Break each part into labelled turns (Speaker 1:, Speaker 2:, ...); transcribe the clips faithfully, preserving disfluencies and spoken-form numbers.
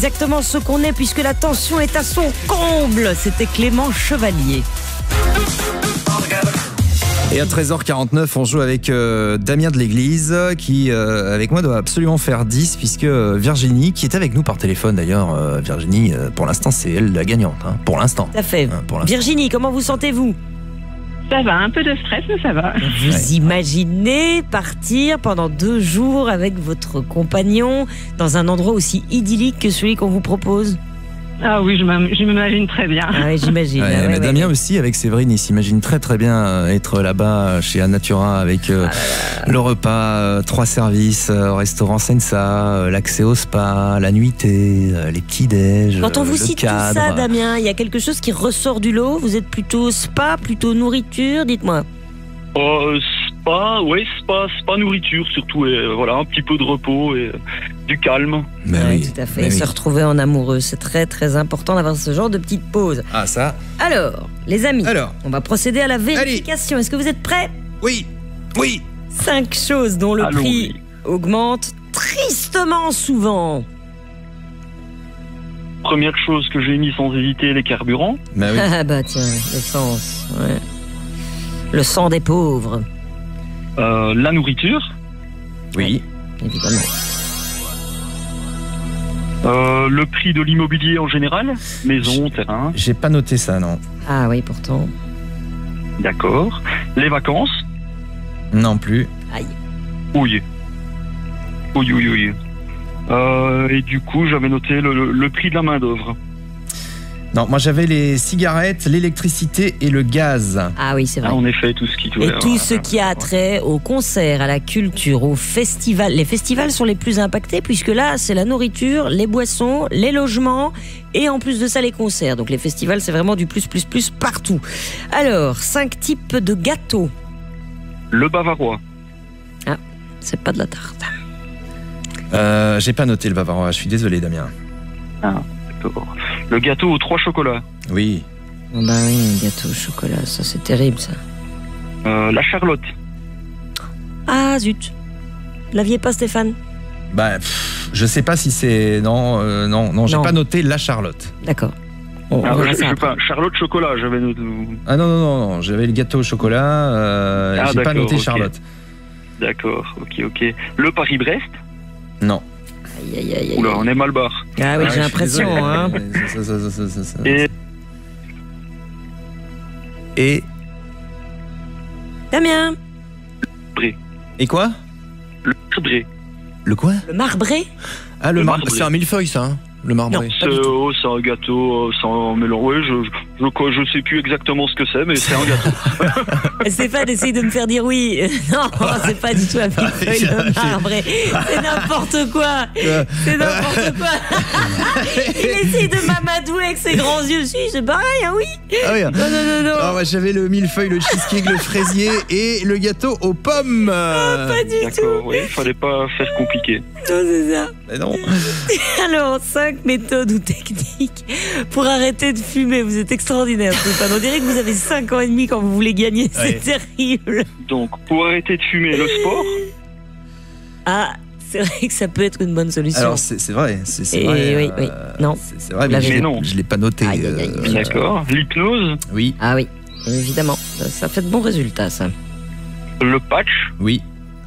Speaker 1: Exactement ce qu'on est puisque la tension est à son comble. C'était Clément Chevalier.
Speaker 2: Et à treize heures quarante-neuf, on joue avec euh, Damien de l'Église qui, euh, avec moi, doit absolument faire dix puisque euh, Virginie, qui est avec nous par téléphone d'ailleurs, euh, Virginie, euh, pour l'instant, c'est elle la gagnante, hein, pour l'instant.
Speaker 1: Tout à fait.
Speaker 2: Hein, pour l'instant.
Speaker 1: Virginie, comment vous sentez-vous ?
Speaker 3: Ça va, un peu de stress, mais ça va.
Speaker 1: Vous
Speaker 2: Ouais.
Speaker 1: imaginez partir pendant deux jours avec votre compagnon dans un endroit aussi idyllique que celui qu'on vous propose ?
Speaker 3: Ah oui, je m'im- je m'imagine très bien.
Speaker 1: Ah oui, j'imagine.
Speaker 2: Ouais,
Speaker 1: Ah ouais,
Speaker 2: mais
Speaker 1: ouais,
Speaker 2: Damien
Speaker 1: ouais.
Speaker 2: aussi, avec Séverine, il s'imagine très très bien euh, être là-bas chez Anatura avec euh, le repas, euh, trois services, euh, au restaurant Sensa, euh, l'accès au spa, la nuitée, euh, les petits-déj,
Speaker 1: Quand on
Speaker 2: euh,
Speaker 1: vous
Speaker 2: le
Speaker 1: cite
Speaker 2: cadre.
Speaker 1: tout ça, Damien, il y a quelque chose qui ressort du lot ? Vous êtes plutôt spa, plutôt nourriture ? Dites-moi.
Speaker 4: Euh, spa, ouais, spa, spa nourriture surtout, et euh, voilà, un petit peu de repos et euh, du calme.
Speaker 2: Mais
Speaker 1: Ouais,
Speaker 2: oui,
Speaker 1: tout à fait.
Speaker 2: mais
Speaker 1: Se
Speaker 2: oui.
Speaker 1: retrouver en amoureux, c'est très très important d'avoir ce genre de petite pause.
Speaker 2: Ah ça.
Speaker 1: Alors, les amis,
Speaker 2: Alors,
Speaker 1: on va procéder à la vérification. Est-ce que vous êtes prêts ?
Speaker 2: oui, oui.
Speaker 1: Cinq choses dont le
Speaker 4: Allons-y.
Speaker 1: prix augmente tristement souvent.
Speaker 4: Première chose que j'ai mis sans hésiter, les carburants.
Speaker 2: Bah oui.
Speaker 1: Ah bah tiens, l'essence, ouais. Le sang des pauvres,
Speaker 4: Euh, la nourriture,
Speaker 2: Oui.
Speaker 1: évidemment.
Speaker 4: euh, le prix de l'immobilier en général, maison, terrain,
Speaker 2: J'ai pas noté ça, non.
Speaker 1: Ah oui, pourtant.
Speaker 4: d'accord. Les vacances,
Speaker 2: Non plus.
Speaker 1: Aïe.
Speaker 4: oui. Oui, oui, oui. Euh, et du coup, j'avais noté le, le- le prix de la main-d'œuvre.
Speaker 2: Non, moi j'avais les cigarettes, l'électricité et le gaz.
Speaker 1: Ah oui, c'est vrai.
Speaker 4: Ah, en effet, tout ce qui
Speaker 1: Et tout ce qui a trait au concert, à la culture, au festival. Les festivals sont les plus impactés puisque là, c'est la nourriture, les boissons, les logements et en plus de ça, les concerts. Donc les festivals, c'est vraiment du plus, plus, plus partout. Alors, cinq types de gâteaux.
Speaker 4: Le bavarois,
Speaker 1: C'est pas de la tarte.
Speaker 2: Euh, j'ai pas noté le bavarois, je suis désolé Damien.
Speaker 4: d'accord. Le gâteau aux trois chocolats,
Speaker 2: Oui.
Speaker 1: Oh bah oui, un gâteau au chocolat, ça c'est terrible ça.
Speaker 4: euh, la charlotte,
Speaker 1: Ah zut. L'aviez pas Stéphane ?
Speaker 2: Bah, pff, je sais pas si c'est... Non, euh, non, non, j'ai
Speaker 1: Non.
Speaker 2: pas noté la Charlotte.
Speaker 1: D'accord. On,
Speaker 4: ah,
Speaker 1: on verra
Speaker 4: je,
Speaker 1: ça
Speaker 4: je sais
Speaker 1: après.
Speaker 4: pas, Charlotte chocolat, j'avais noté.
Speaker 2: Ah non, non, non, non, j'avais le gâteau au chocolat, euh,
Speaker 4: Ah,
Speaker 2: j'ai pas
Speaker 4: d'accord,
Speaker 2: noté
Speaker 4: ok.
Speaker 2: Charlotte.
Speaker 4: D'accord, ok, ok. Le Paris-Brest,
Speaker 2: Non.
Speaker 1: Aïe, aïe, aïe, aïe.
Speaker 4: oula, on est mal barre.
Speaker 1: Ah oui,
Speaker 2: Ah,
Speaker 1: j'ai
Speaker 2: je suis
Speaker 1: l'impression.
Speaker 2: désolé.
Speaker 1: Hein.
Speaker 2: Ça, ça, ça, ça, ça, ça.
Speaker 4: Et
Speaker 2: Et...
Speaker 1: Damien,
Speaker 2: Et quoi?
Speaker 4: le Marbré.
Speaker 2: Le quoi?
Speaker 1: le marbré ?
Speaker 2: Ah, le,
Speaker 4: Le
Speaker 2: mar-
Speaker 4: marbré.
Speaker 2: c'est un millefeuille ça, hein, le marbré.
Speaker 1: Pas du
Speaker 4: C'est
Speaker 1: tout.
Speaker 4: oh, c'est un gâteau euh, sans mélange. Ouais, je, je, je, je sais plus exactement ce que c'est, mais c'est un gâteau.
Speaker 1: Stéphane essaye de me faire dire oui. Non, c'est pas du tout un millefeuille, le marbré. C'est n'importe quoi. C'est n'importe quoi. Il essaye de m'amadouer avec ses grands yeux. Si, c'est pareil, hein, oui.
Speaker 2: Ah oui.
Speaker 1: Non, non, non, non.
Speaker 2: Ah, ouais, j'avais le millefeuille, le cheesecake, le fraisier et le gâteau aux pommes. Euh,
Speaker 1: Pas du tout.
Speaker 4: D'accord, oui, fallait pas faire compliqué.
Speaker 1: Non, c'est ça.
Speaker 2: mais non.
Speaker 1: Alors, cinq méthodes ou techniques pour arrêter de fumer. Vous êtes extraordinaire, Stéphane. On dirait que vous avez cinq ans et demi quand vous voulez gagner. C'est
Speaker 2: Ouais.
Speaker 1: terrible.
Speaker 4: Donc, pour arrêter de fumer, le sport,
Speaker 1: Ah, c'est vrai que ça peut être une bonne solution.
Speaker 2: Alors c'est c'est vrai, c'est c'est
Speaker 1: Et
Speaker 2: vrai.
Speaker 1: oui, oui. Non.
Speaker 2: C'est c'est vrai,
Speaker 1: Vous
Speaker 2: mais
Speaker 1: l'avez
Speaker 2: je
Speaker 4: dit.
Speaker 2: l'ai-
Speaker 4: Mais non.
Speaker 2: je l'ai pas noté.
Speaker 1: Aïe, aïe, aïe.
Speaker 2: euh,
Speaker 4: d'accord. L'hypnose,
Speaker 2: Oui,
Speaker 1: Ah oui, évidemment. Ça, ça fait de bons résultats, ça.
Speaker 4: le patch,
Speaker 2: oui.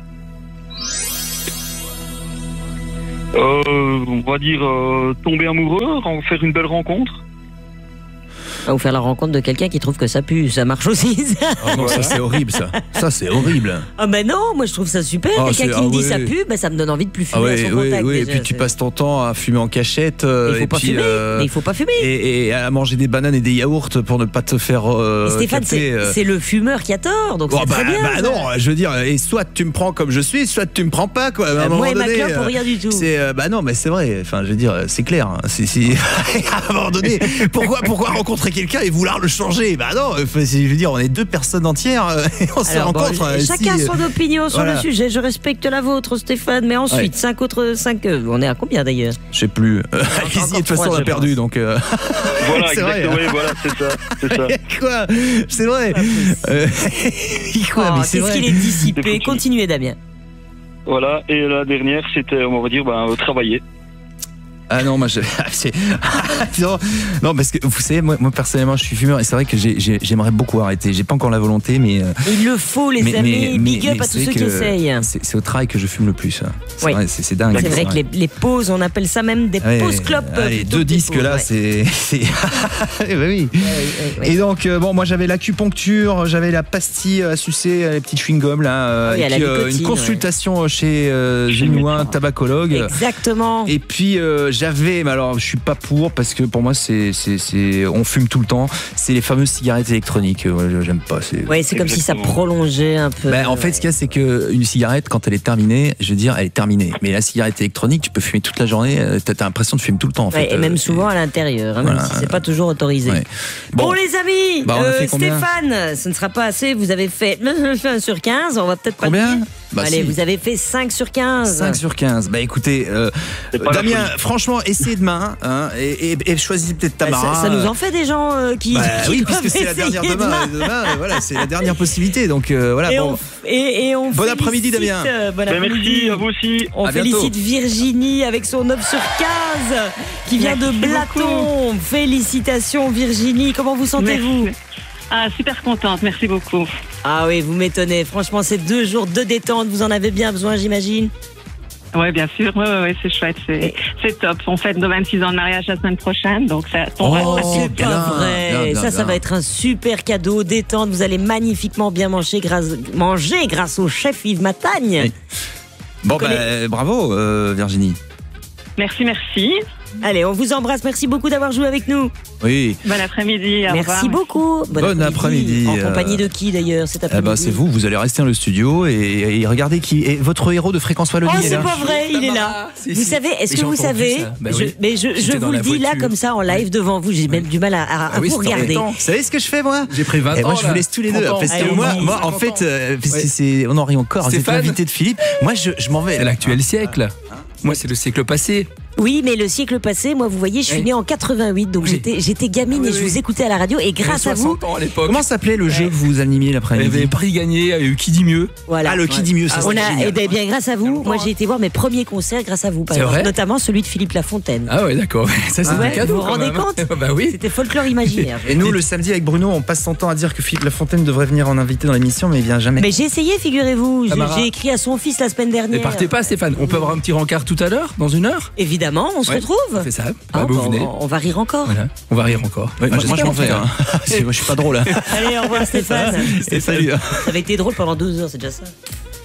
Speaker 4: euh, on va dire euh, tomber amoureux, en faire une belle rencontre.
Speaker 1: Ou faire la rencontre de quelqu'un qui trouve que ça pue. Ça marche aussi, ça.
Speaker 2: Oh non, ça c'est horrible ça. Ça c'est horrible.
Speaker 1: Ah ben non, moi je trouve ça super.
Speaker 2: Ah,
Speaker 1: quelqu'un
Speaker 2: c'est-
Speaker 1: qui
Speaker 2: ah
Speaker 1: me dit
Speaker 2: ouais.
Speaker 1: ça pue, ben ça me donne envie de plus
Speaker 2: Ah
Speaker 1: fumer à
Speaker 2: ouais,
Speaker 1: son
Speaker 2: ouais,
Speaker 1: contact.
Speaker 2: ouais. Et
Speaker 1: déjà.
Speaker 2: puis tu
Speaker 1: C'est-
Speaker 2: passes ton temps à fumer en cachette. euh,
Speaker 1: Mais il faut
Speaker 2: et
Speaker 1: pas
Speaker 2: puis,
Speaker 1: fumer.
Speaker 2: euh,
Speaker 1: Mais il faut pas fumer.
Speaker 2: et, et à manger des bananes et des yaourts pour ne pas te faire euh,
Speaker 1: Et Stéphane,
Speaker 2: capter,
Speaker 1: c'est
Speaker 2: euh.
Speaker 1: c'est le fumeur qui a tort, donc
Speaker 2: Bon,
Speaker 1: c'est
Speaker 2: bah,
Speaker 1: très bien.
Speaker 2: bah
Speaker 1: ça.
Speaker 2: non, je veux dire, et soit tu me prends comme je suis, soit tu me prends pas quoi. À un
Speaker 1: Euh,
Speaker 2: moment
Speaker 1: moi et ma
Speaker 2: donné,
Speaker 1: clope, pour
Speaker 2: euh,
Speaker 1: rien du tout.
Speaker 2: C'est euh, bah non, mais c'est vrai. Enfin, je veux dire, c'est clair. hein. C'est si à un moment donné, pourquoi pourquoi rencontrer quelqu'un et vouloir le changer? Bah non, enfin, c'est- je veux dire, on est deux personnes entières euh, et on se
Speaker 1: Alors, bon,
Speaker 2: rencontre. euh,
Speaker 1: chacun
Speaker 2: si,
Speaker 1: son opinion sur
Speaker 2: voilà.
Speaker 1: le sujet. Je respecte la vôtre, Stéphane. Mais ensuite,
Speaker 2: Ouais.
Speaker 1: cinq autres, cinq. euh, on est à combien d'ailleurs?
Speaker 2: Je sais plus. Euh, Allez-y, de toute façon,
Speaker 1: trois,
Speaker 2: on a
Speaker 1: je
Speaker 2: perdu,
Speaker 1: pense.
Speaker 2: donc. euh,
Speaker 4: Voilà,
Speaker 2: C'est vrai,
Speaker 4: exactement,
Speaker 2: hein.
Speaker 4: oui, voilà, c'est ça, c'est ça.
Speaker 2: Quoi? C'est vrai. Euh, Quoi?
Speaker 1: Oh,
Speaker 2: Mais c'est
Speaker 1: qu'est-ce
Speaker 2: vrai.
Speaker 1: qu'il est dissipé.
Speaker 4: C'est foutu.
Speaker 1: Continuez, Damien.
Speaker 4: Voilà, et la dernière, c'était, on va dire, ben, euh, travailler.
Speaker 2: Ah non, moi je. c'est... non, non, parce que vous savez, moi, moi personnellement, je suis fumeur et c'est vrai que j'ai, j'ai, j'aimerais beaucoup arrêter. J'ai pas encore la volonté, mais. Euh,
Speaker 1: Il le faut, les
Speaker 2: mais,
Speaker 1: amis.
Speaker 2: mais,
Speaker 1: Big
Speaker 2: mais,
Speaker 1: up
Speaker 2: mais
Speaker 1: à tous ceux qui
Speaker 2: que
Speaker 1: essayent.
Speaker 2: C'est, c'est au travail que je fume le plus. Hein. C'est,
Speaker 1: oui.
Speaker 2: vrai, c'est, c'est dingue.
Speaker 1: C'est vrai que les, les pauses, on appelle ça même des
Speaker 2: ouais,
Speaker 1: pauses clopes.
Speaker 2: Les deux disques pauses, là, ouais. c'est. c'est... bah oui. Ouais, ouais, ouais. Et donc, euh, bon, moi j'avais l'acupuncture, j'avais la pastille à sucer, les petites chewing-gums là, euh, oui, et puis euh, une consultation ouais. chez euh, Génuin, tabacologue.
Speaker 1: Exactement.
Speaker 2: Et puis euh, j'avais, mais alors je suis pas pour parce que pour moi c'est, c'est, c'est on fume tout le temps. C'est les fameuses cigarettes électroniques. Ouais, j'aime pas. C'est,
Speaker 1: ouais, c'est comme Exactement. si ça prolongeait un peu.
Speaker 2: Ben, en fait, ce qu'il y a, c'est que une cigarette, quand elle est terminée, je veux dire, elle est terminée. Mais la cigarette électronique, tu peux fumer toute la journée. T'as, t'as l'impression de fumer tout le temps. En
Speaker 1: ouais,
Speaker 2: fait.
Speaker 1: Et même
Speaker 2: euh,
Speaker 1: souvent à l'intérieur, hein, voilà. Même si c'est pas toujours autorisé. Ouais. Bon, bon, les amis,
Speaker 2: bah, euh,
Speaker 1: Stéphane, ce ne sera pas assez. Vous avez fait un sur quinze. On va peut-être pas.
Speaker 2: Combien? Bah,
Speaker 1: Allez,
Speaker 2: si.
Speaker 1: vous avez fait cinq sur quinze.
Speaker 2: cinq sur quinze. Bah écoutez, euh, Damien, franchement, essayez demain hein, et, et, et choisissez peut-être Tamara.
Speaker 1: Bah, ça, ça nous en fait des gens euh, qui.
Speaker 2: Bah,
Speaker 1: qui
Speaker 2: oui, puisque c'est la dernière demain. demain. demain voilà, c'est la dernière possibilité. Donc euh, voilà.
Speaker 1: Et
Speaker 2: bon,
Speaker 1: on, et, et on
Speaker 2: bon après-midi, Damien.
Speaker 1: Euh, bon après-midi.
Speaker 4: Merci à vous aussi.
Speaker 1: On
Speaker 2: à
Speaker 1: félicite
Speaker 2: bientôt.
Speaker 1: Virginie avec son neuf sur quinze qui vient Merci de Blaton. Beaucoup. Félicitations Virginie. Comment vous sentez-vous?
Speaker 3: Merci. Ah, super contente, merci beaucoup.
Speaker 1: Ah oui, vous m'étonnez. Franchement, ces deux jours de détente, vous en avez bien besoin, j'imagine.
Speaker 3: Oui, bien sûr. Oui, ouais, ouais, c'est chouette. C'est, c'est top. On fête nos vingt-six ans de mariage la semaine prochaine. Donc, ça tombe
Speaker 1: oh, c'est
Speaker 3: bien,
Speaker 1: pas vrai.
Speaker 2: Bien, bien,
Speaker 1: ça, ça
Speaker 2: bien.
Speaker 1: va être un super cadeau. Détente. Vous allez magnifiquement bien manger grâce, manger grâce au chef Yves Matagne.
Speaker 2: Oui. Bon, bah, connaissez... bravo, euh, Virginie.
Speaker 3: Merci, merci.
Speaker 1: Allez, on vous embrasse. Merci beaucoup d'avoir joué avec nous.
Speaker 2: Oui.
Speaker 3: Bon après-midi. Au
Speaker 1: Merci
Speaker 3: revoir.
Speaker 1: beaucoup.
Speaker 2: Bon, bon après-midi.
Speaker 1: après-midi. En compagnie de qui d'ailleurs cet après-midi?
Speaker 2: Eh ben, c'est vous. Vous allez rester dans le studio et, et regardez qui est votre héros de Fréquence Wallonie.
Speaker 1: Oh,
Speaker 2: est
Speaker 1: c'est
Speaker 2: là.
Speaker 1: pas vrai, il est là.
Speaker 5: Si,
Speaker 1: vous
Speaker 5: si.
Speaker 1: savez, est-ce
Speaker 5: Mais
Speaker 1: que vous savez
Speaker 5: bah,
Speaker 1: je,
Speaker 5: oui.
Speaker 1: Mais je, je vous le dis là comme ça en live devant vous. J'ai même du mal à, à, à ah, oui, vous regarder.
Speaker 2: Vous savez ce que je fais moi?
Speaker 5: J'ai pris vingt
Speaker 2: et
Speaker 5: ans.
Speaker 2: Moi je vous laisse tous les deux
Speaker 5: ans.
Speaker 2: parce que
Speaker 1: Allez,
Speaker 2: moi,
Speaker 1: oui,
Speaker 2: moi en fait, euh, ouais. c'est, on en rit encore. Vous êtes l'invité de Philippe. Moi je, je m'en vais.
Speaker 5: C'est l'actuel siècle. Moi c'est le siècle passé.
Speaker 1: Oui, mais le siècle passé, moi, vous voyez, je suis
Speaker 5: oui.
Speaker 1: née en quatre-vingt-huit, donc oui. j'étais, j'étais gamine oui, et je vous écoutais à la radio. Et grâce à vous.
Speaker 5: Ans à l'époque.
Speaker 2: Comment s'appelait le jeu ouais. que vous animiez l'après-midi?
Speaker 5: Il y avait Paris gagné, il y a eu Qui dit mieux.
Speaker 1: Voilà.
Speaker 2: Ah, le Qui dit mieux, ça
Speaker 1: ah, on a, eh ben, bien, grâce à vous, moi, j'ai été voir mes premiers concerts grâce à vous, par
Speaker 5: c'est
Speaker 1: exemple,
Speaker 5: vrai
Speaker 1: notamment celui de Philippe Lafontaine.
Speaker 5: Ah, ouais, d'accord. Ça, c'est
Speaker 1: ah,
Speaker 5: un
Speaker 1: ouais,
Speaker 5: cadeau.
Speaker 1: Vous vous rendez
Speaker 5: même.
Speaker 1: compte?
Speaker 5: Bah oui.
Speaker 1: C'était folklore imaginaire.
Speaker 2: Et nous, le samedi, avec Bruno, on passe son temps à dire que Philippe Lafontaine devrait venir en invité dans l'émission, mais il vient jamais.
Speaker 1: Mais j'ai essayé, figurez-vous.
Speaker 5: Tamara.
Speaker 1: J'ai écrit à son fils la semaine dernière.
Speaker 5: Ne partez pas, Stéphane. On peut avoir un petit rencard tout à l'heure, dans une heure?
Speaker 1: Évidemment, on se
Speaker 5: ouais.
Speaker 1: retrouve.
Speaker 5: On fait ça.
Speaker 1: Ah,
Speaker 5: bah,
Speaker 1: bon,
Speaker 5: vous venez.
Speaker 1: On va rire encore.
Speaker 5: Voilà. On va rire encore.
Speaker 2: Ouais, moi, moi je m'en vais. Hein. Moi, je suis pas drôle. Hein.
Speaker 1: Allez, au revoir Stéphane.
Speaker 2: Et salut.
Speaker 1: Ça avait été drôle pendant deux heures, c'est déjà ça.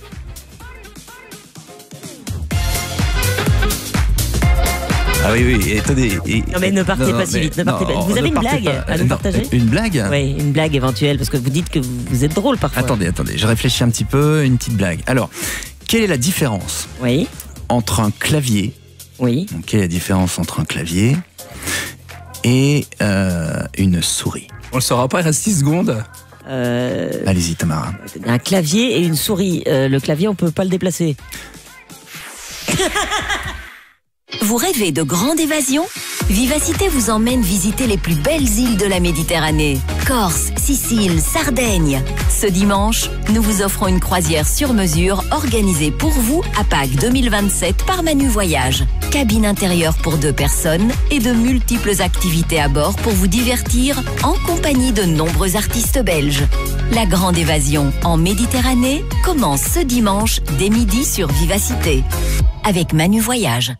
Speaker 2: Ah oui, oui, et attendez. Et,
Speaker 1: non, mais ne partez
Speaker 2: non,
Speaker 1: pas
Speaker 2: non,
Speaker 1: si vite, ne partez
Speaker 2: non,
Speaker 1: pas. Vous avez une blague
Speaker 2: pas,
Speaker 1: à nous
Speaker 2: non,
Speaker 1: partager?
Speaker 2: Une blague?
Speaker 1: Oui, une blague éventuelle, parce que vous dites que vous êtes drôle parfois.
Speaker 2: Attendez, attendez, je réfléchis un petit peu, une petite blague. Alors, quelle est la différence
Speaker 1: oui.
Speaker 2: entre un clavier
Speaker 1: Oui.
Speaker 2: Donc, quelle est la différence entre un clavier et euh, une souris?
Speaker 5: On le saura pas, il reste six secondes.
Speaker 1: Euh,
Speaker 2: Allez-y, Tamara.
Speaker 1: Un clavier et une souris. Euh, le clavier, on peut pas le déplacer.
Speaker 6: Vous rêvez de grande évasion? Vivacité vous emmène visiter les plus belles îles de la Méditerranée. Corse, Sicile, Sardaigne. Ce dimanche, nous vous offrons une croisière sur mesure organisée pour vous à Pâques deux mille vingt-sept par Manu Voyage. Cabine intérieure pour deux personnes et de multiples activités à bord pour vous divertir en compagnie de nombreux artistes belges. La grande évasion en Méditerranée commence ce dimanche dès midi sur Vivacité. Avec Manu Voyage.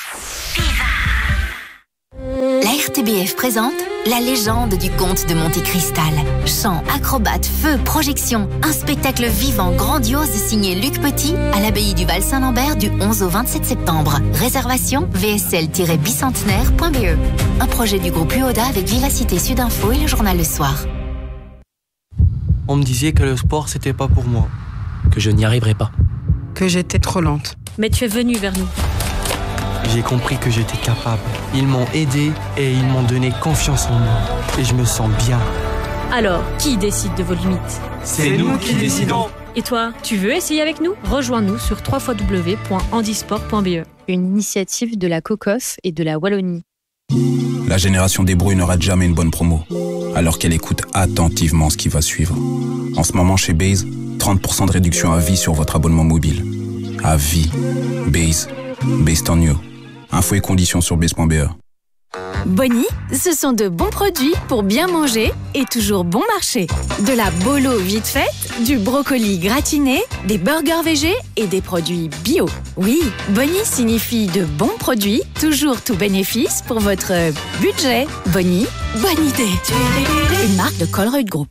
Speaker 6: La R T B F présente La légende du comte de Monte Cristal. Chant, acrobates, feu, projections. Un spectacle vivant, grandiose signé Luc Petit à l'abbaye du Val-Saint-Lambert du onze au vingt-sept septembre. Réservation v s l tiret bicentenaire point b e. Un projet du groupe U O D A avec Vivacité Sudinfo et le journal Le Soir.
Speaker 7: On me disait que le sport c'était pas pour moi, que je n'y arriverais pas.
Speaker 8: Que j'étais trop lente.
Speaker 9: Mais tu es venu vers nous.
Speaker 7: J'ai compris que j'étais capable. Ils m'ont aidé et ils m'ont donné confiance en moi. Et je me sens bien.
Speaker 9: Alors, qui décide de vos limites?
Speaker 7: C'est, C'est nous, nous qui décidons.
Speaker 9: Et toi, tu veux essayer avec nous? Rejoins-nous sur w w w point handisport point b e.
Speaker 10: Une initiative de la COCOF et de la Wallonie.
Speaker 11: La génération des brouilles ne rate jamais une bonne promo, alors qu'elle écoute attentivement ce qui va suivre. En ce moment chez Base, trente pour cent de réduction à vie sur votre abonnement mobile. À vie. Base. Based on you. Infos et conditions sur baze point b e.
Speaker 12: Bonnie, ce sont de bons produits pour bien manger et toujours bon marché. De la bolo vite faite, du brocoli gratiné, des burgers végés et des produits bio. Oui, Bonnie signifie de bons produits, toujours tout bénéfice pour votre budget. Bonnie, bonne idée. Une marque de Colruyt Group.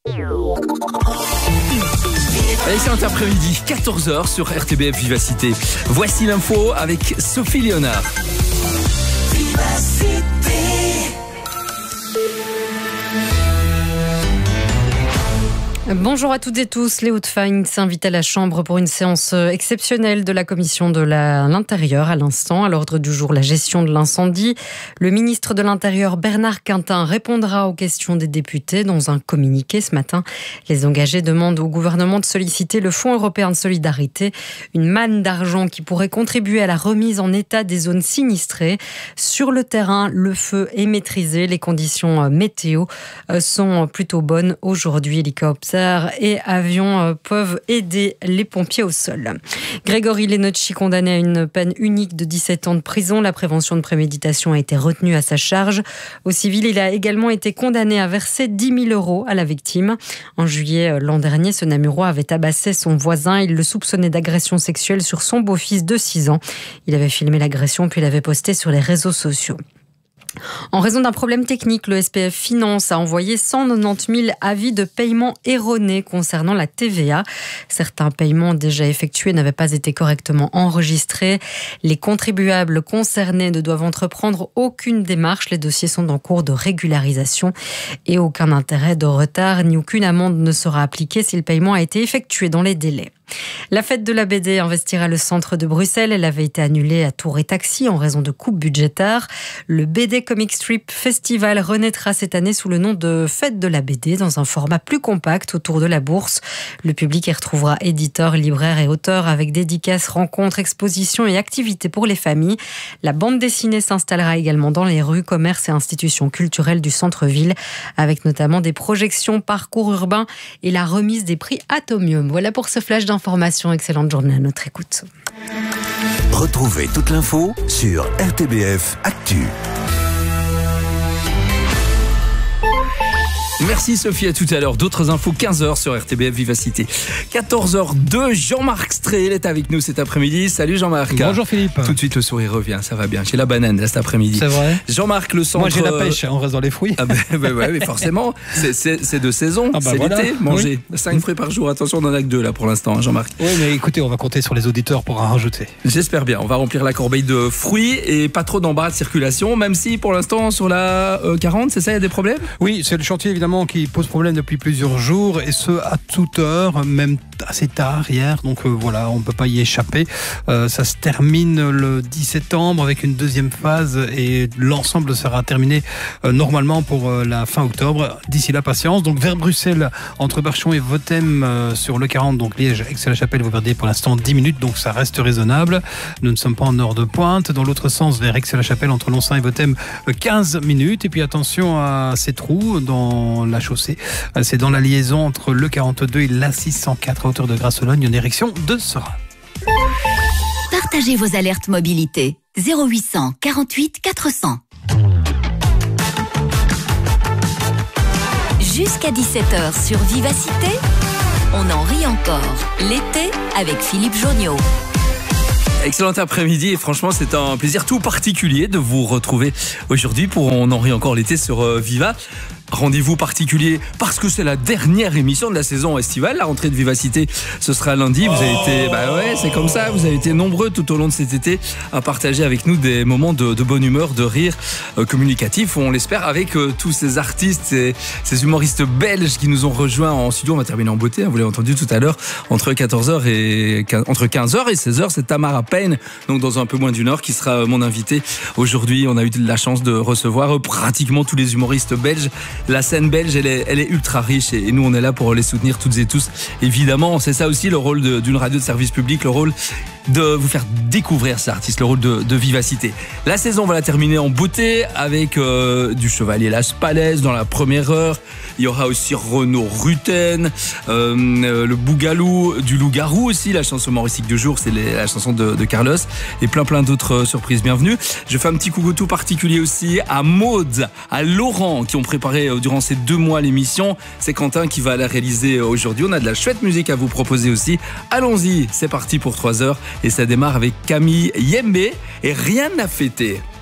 Speaker 5: Excellent après-midi, quatorze heures sur R T B F Vivacité. Voici l'info avec Sophie Léonard.
Speaker 13: Bonjour à toutes et tous. Les Hauts-de-Fagne s'invitent à la Chambre pour une séance exceptionnelle de la Commission de la, l'Intérieur à l'instant. À l'ordre du jour, la gestion de l'incendie. Le ministre de l'Intérieur, Bernard Quintin, répondra aux questions des députés dans un communiqué ce matin. Les engagés demandent au gouvernement de solliciter le Fonds européen de solidarité, une manne d'argent qui pourrait contribuer à la remise en état des zones sinistrées. Sur le terrain, le feu est maîtrisé. Les conditions météo sont plutôt bonnes aujourd'hui. Hélicoptères et avions peuvent aider les pompiers au sol. Grégory Lenocci, condamné à une peine unique de dix-sept ans de prison. La prévention de préméditation a été retenue à sa charge. Au civil, il a également été condamné à verser dix mille euros à la victime. En juillet l'an dernier, ce Namurois avait tabassé son voisin. Il le soupçonnait d'agression sexuelle sur son beau-fils de six ans. Il avait filmé l'agression puis l'avait posté sur les réseaux sociaux. En raison d'un problème technique, le S P F Finance a envoyé cent quatre-vingt-dix mille avis de paiement erronés concernant la T V A. Certains paiements déjà effectués n'avaient pas été correctement enregistrés. Les contribuables concernés ne doivent entreprendre aucune démarche. Les dossiers sont en cours de régularisation et aucun intérêt de retard ni aucune amende ne sera appliquée si le paiement a été effectué dans les délais. La fête de la B D investira le centre de Bruxelles. Elle avait été annulée à Tour et Taxi en raison de coupes budgétaires. Le B D Comic Strip Festival renaîtra cette année sous le nom de Fête de la B D dans un format plus compact autour de la bourse. Le public y retrouvera éditeurs, libraires et auteurs avec dédicaces, rencontres, expositions et activités pour les familles. La bande dessinée s'installera également dans les rues, commerces et institutions culturelles du centre-ville avec notamment des projections, parcours urbains et la remise des prix Atomium. Voilà pour ce flash d'information. Excellente journée à notre écoute.
Speaker 14: Retrouvez toute l'info sur R T B F Actu.
Speaker 5: Merci Sophie, à tout à l'heure. D'autres infos, quinze heures sur R T B F Vivacité. quatorze heures deux, Jean-Marc Stréhl est avec nous cet après-midi. Salut Jean-Marc.
Speaker 15: Bonjour Philippe.
Speaker 5: Tout de suite le sourire revient, ça va bien. J'ai la banane là cet après-midi.
Speaker 15: C'est vrai.
Speaker 5: Jean-Marc, le centre...
Speaker 15: Moi j'ai la pêche, on reste dans les fruits.
Speaker 5: Ah ben, ben ouais, mais forcément, c'est, c'est, c'est de saison, ah ben c'est voilà. L'été, manger. Oui. cinq fruits par jour, attention, on n'en a que deux là pour l'instant, hein, Jean-Marc.
Speaker 15: Oui mais écoutez, on va compter sur les auditeurs pour en rajouter.
Speaker 5: J'espère bien, on va remplir la corbeille de fruits et pas trop d'embarras de circulation, même si pour l'instant sur la euh, quarante, c'est ça, il y a des problèmes?
Speaker 15: Oui, c'est le chantier évidemment qui pose problème depuis plusieurs jours et ce à toute heure, même assez tard hier, donc euh, voilà, on ne peut pas y échapper. Euh, ça se termine le dix septembre avec une deuxième phase et l'ensemble sera terminé euh, normalement pour euh, la fin octobre. D'ici là, patience. Donc vers Bruxelles, entre Barchon et Votem euh, sur le quarante, donc Liège, Aix-la-Chapelle, vous perdez pour l'instant dix minutes, donc ça reste raisonnable. Nous ne sommes pas en heure de pointe. Dans l'autre sens, vers Aix-la-Chapelle, entre Lonsin et Votem, quinze minutes. Et puis attention à ces trous dans la chaussée. C'est dans la liaison entre le quarante-deux et l'A six cent quatre à hauteur de Grasse-Sologne, en direction de Sera.
Speaker 6: Partagez vos alertes mobilité. zéro huit cent quarante-huit quatre cents. Jusqu'à dix-sept heures sur Vivacité, on en rit encore. L'été avec Philippe Jonniot.
Speaker 5: Excellent après-midi et franchement c'est un plaisir tout particulier de vous retrouver aujourd'hui pour On en rit encore l'été sur euh, Viva. Rendez-vous particulier parce que c'est la dernière émission de la saison estivale. La rentrée de Vivacité, ce sera lundi. Vous avez été, bah ouais, c'est comme ça. Vous avez été nombreux tout au long de cet été à partager avec nous des moments de, de bonne humeur, de rire euh, communicatif. On l'espère avec euh, tous ces artistes, ces, ces humoristes belges qui nous ont rejoints en studio. On va terminer en beauté. Hein, vous l'avez entendu tout à l'heure. Entre quatorze heures et entre quinze heures et seize heures, c'est Tamara Payne. Donc dans un peu moins d'une heure, qui sera mon invité aujourd'hui. On a eu la chance de recevoir pratiquement tous les humoristes belges. La scène belge, elle est, elle est ultra riche et nous, on est là pour les soutenir toutes et tous. Évidemment, c'est ça aussi le rôle de, d'une radio de service public, le rôle de vous faire découvrir cet artiste, le rôle de, de Vivacité. La saison, on va la terminer en beauté avec euh, du Chevalier Las Palais dans la première heure. Il y aura aussi Renaud Rutten, euh, le Bougalou, du Loup-Garou aussi, la chanson humoristique du jour, c'est les, la chanson de, de Carlos, et plein plein d'autres surprises. Bienvenue. Je fais un petit coucou tout particulier aussi à Maud, à Laurent, qui ont préparé euh, durant ces deux mois l'émission. C'est Quentin qui va la réaliser aujourd'hui. On a de la chouette musique à vous proposer aussi. Allons-y, c'est parti pour trois heures, et ça démarre avec Camille Yembe et Rien à fêter.